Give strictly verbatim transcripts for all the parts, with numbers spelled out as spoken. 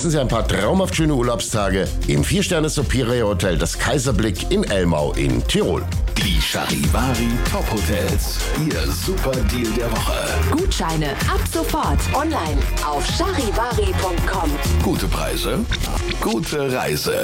genießen Sie ein paar traumhaft schöne Urlaubstage im vier Sterne Superior Hotel Das Kaiserblick in Elmau in Tirol. Die Charivari Top Hotels. Ihr super Deal der Woche. Gutscheine ab sofort online auf charivari punkt com. Gute Preise, gute Reise.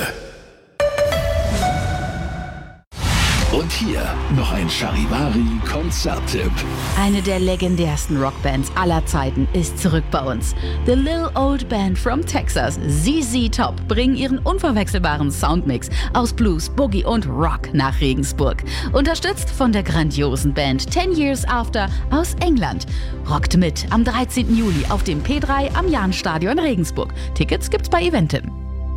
Und hier noch ein Charivari-Konzerttipp. Eine der legendärsten Rockbands aller Zeiten ist zurück bei uns. The Little Old Band from Texas, Z Z Top, bringen ihren unverwechselbaren Soundmix aus Blues, Boogie und Rock nach Regensburg. Unterstützt von der grandiosen Band Ten Years After aus England. Rockt mit am dreizehnten Juli auf dem P drei am Jahnstadion Regensburg. Tickets gibt's bei Eventim.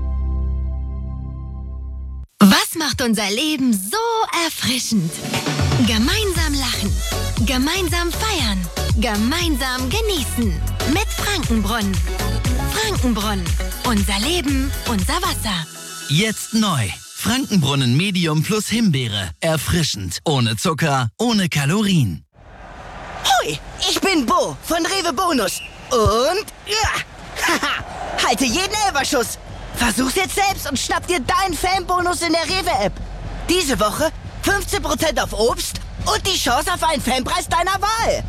Was macht unser Leben so erfrischend? Gemeinsam lachen, gemeinsam feiern, gemeinsam genießen. Mit Frankenbrunnen. Frankenbrunnen. Unser Leben, unser Wasser. Jetzt neu. Frankenbrunnen Medium plus Himbeere. Erfrischend. Ohne Zucker, ohne Kalorien. Hoi, ich bin Bo von Rewe Bonus. Und ja, haha, halte jeden Elberschuss. Versuch's jetzt selbst und schnapp dir deinen Fanbonus in der Rewe-App. Diese Woche fünfzehn Prozent auf Obst und die Chance auf einen Fanpreis deiner Wahl.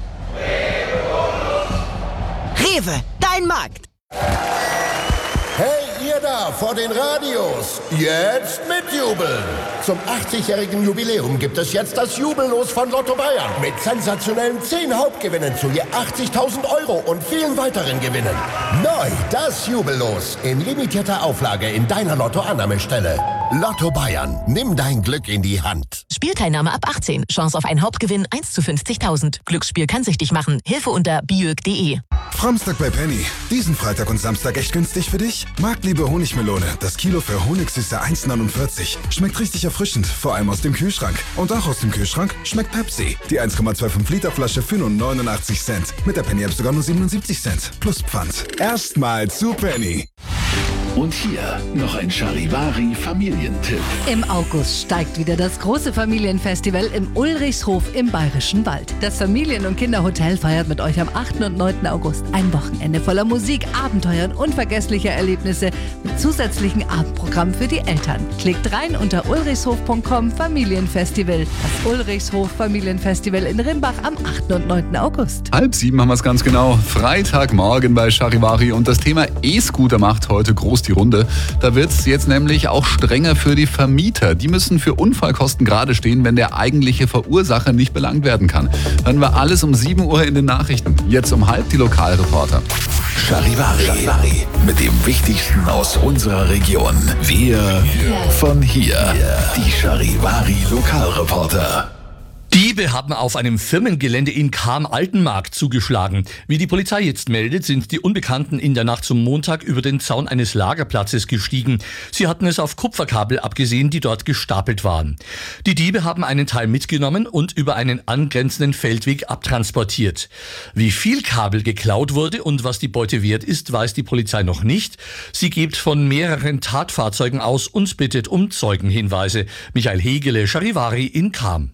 Rewe, dein Markt. Hey, ihr da vor den Radios, jetzt mitjubeln! Zum achtzigjährigen Jubiläum gibt es jetzt das Jubellos von Lotto Bayern mit sensationellen zehn Hauptgewinnen zu je achtzigtausend Euro und vielen weiteren Gewinnen. Neu das Jubellos in limitierter Auflage in deiner Lotto-Annahmestelle. Lotto Bayern, nimm dein Glück in die Hand. Spielteilnahme ab achtzehn. Chance auf einen Hauptgewinn eins zu fünfzigtausend. Glücksspiel kann süchtig machen. Hilfe unter biög punkt de. Framstag bei Penny. Diesen Freitag und Samstag echt günstig für dich? Marktliebe Honigmelone. Das Kilo für Honigsüße eins neunundvierzig. Schmeckt richtig erfrischend, vor allem aus dem Kühlschrank. Und auch aus dem Kühlschrank schmeckt Pepsi. Die eins Komma fünfundzwanzig Liter Flasche für nur neunundachtzig Cent. Mit der Penny App sogar nur siebenundsiebzig Cent. Plus Pfand. Erstmal zu Penny. Und hier noch ein Charivari-Familientipp. Im August steigt wieder das große Familienfestival im Ulrichshof im Bayerischen Wald. Das Familien- und Kinderhotel feiert mit euch am achten und neunten August ein Wochenende voller Musik, Abenteuer und unvergesslicher Erlebnisse mit zusätzlichem Abendprogramm für die Eltern. Klickt rein unter ulrichshof punkt com Familienfestival. Das Ulrichshof Familienfestival in Rimbach am achten und neunten August. Halb sieben haben wir es ganz genau. Freitagmorgen bei Charivari und das Thema E-Scooter macht heute groß die Runde. Da wird es jetzt nämlich auch strenger für die Vermieter. Die müssen für Unfallkosten gerade stehen, wenn der eigentliche Verursacher nicht belangt werden kann. Hören wir alles um sieben Uhr in den Nachrichten. Jetzt um halb die Lokalreporter. Charivari. Charivari. Mit dem Wichtigsten aus unserer Region. Wir von hier. Die Charivari Lokalreporter. Diebe haben auf einem Firmengelände in Cham-Altenmarkt zugeschlagen. Wie die Polizei jetzt meldet, sind die Unbekannten in der Nacht zum Montag über den Zaun eines Lagerplatzes gestiegen. Sie hatten es auf Kupferkabel abgesehen, die dort gestapelt waren. Die Diebe haben einen Teil mitgenommen und über einen angrenzenden Feldweg abtransportiert. Wie viel Kabel geklaut wurde und was die Beute wert ist, weiß die Polizei noch nicht. Sie geht von mehreren Tatfahrzeugen aus und bittet um Zeugenhinweise. Michael Hegele, Charivari in Cham.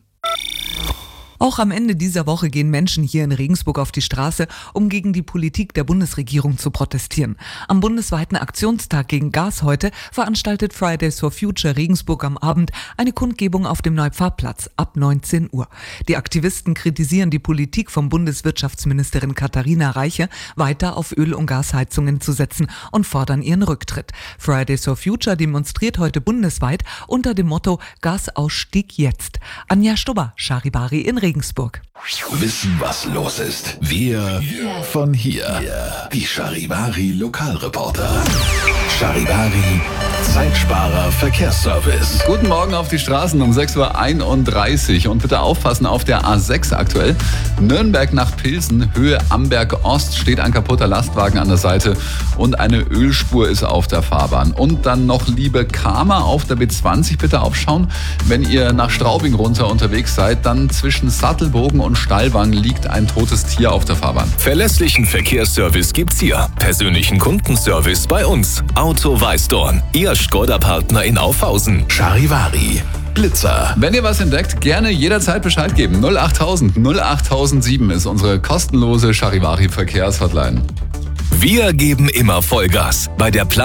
Auch am Ende dieser Woche gehen Menschen hier in Regensburg auf die Straße, um gegen die Politik der Bundesregierung zu protestieren. Am bundesweiten Aktionstag gegen Gas heute veranstaltet Fridays for Future Regensburg am Abend eine Kundgebung auf dem Neupfarrplatz ab neunzehn Uhr. Die Aktivisten kritisieren die Politik von Bundeswirtschaftsministerin Katharina Reiche, weiter auf Öl- und Gasheizungen zu setzen und fordern ihren Rücktritt. Fridays for Future demonstriert heute bundesweit unter dem Motto Gasausstieg jetzt. Anja Stubber, Charivari in Regensburg. Regensburg. Wissen, was los ist. Wir von hier. Die Charivari Lokalreporter. Charivari Zeitsparer Verkehrsservice. Guten Morgen auf die Straßen um sechs Uhr einunddreißig und bitte aufpassen auf der A sechs aktuell. Nürnberg nach Pilsen, Höhe Amberg Ost, steht ein kaputter Lastwagen an der Seite und eine Ölspur ist auf der Fahrbahn. Und dann noch liebe Karma auf der B zwanzig bitte aufschauen. Wenn ihr nach Straubing runter unterwegs seid, dann zwischen Sattelbogen und Stallwang liegt ein totes Tier auf der Fahrbahn. Verlässlichen Verkehrsservice gibt's hier. Persönlichen Kundenservice bei uns. Auto Weißdorn. Ihr Skoda-Partner in Aufhausen. Charivari. Blitzer. Wenn ihr was entdeckt, gerne jederzeit Bescheid geben. null achttausend null achttausendsieben ist unsere kostenlose Charivari Verkehrshotline. Wir geben immer Vollgas bei der Planung